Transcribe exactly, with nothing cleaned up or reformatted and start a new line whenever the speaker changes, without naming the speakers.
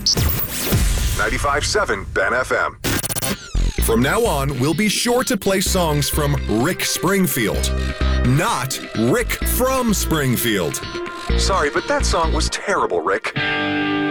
ninety-five point seven Ben F M.
From now on, we'll be sure to play songs from Rick Springfield, not Rick from Springfield.
Sorry, but that song was terrible, Rick.